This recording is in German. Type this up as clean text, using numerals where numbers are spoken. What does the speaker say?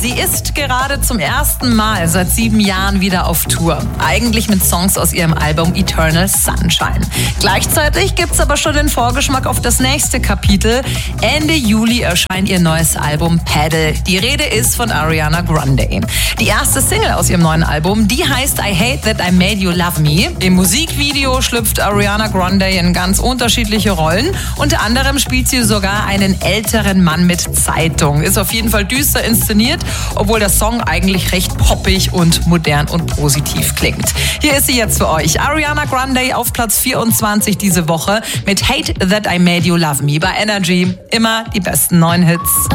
Sie ist gerade zum ersten Mal seit 7 Jahren wieder auf Tour. Eigentlich mit Songs aus ihrem Album Eternal Sunshine. Gleichzeitig gibt's aber schon den Vorgeschmack auf das nächste Kapitel. Ende Juli erscheint ihr neues Album Paddle. Die Rede ist von Ariana Grande. Die erste Single aus ihrem neuen Album, die heißt I Hate That I Made You Love Me. Im Musikvideo schlüpft Ariana Grande in ganz unterschiedliche Rollen. Unter anderem spielt sie sogar einen älteren Mann mit Zeitung. Ist auf jeden Fall düster inszeniert, obwohl der Song eigentlich recht poppig und modern und positiv klingt. Hier ist sie jetzt für euch. Ariana Grande auf Platz 24 diese Woche mit Hate That I Made You Love Me bei Energy. Immer die besten neuen Hits.